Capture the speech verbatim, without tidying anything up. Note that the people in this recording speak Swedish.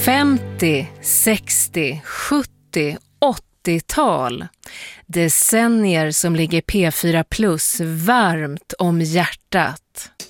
femtio, sextio, sjuttio, åttiotal. Decennier som ligger P fyra Plus varmt om hjärtat.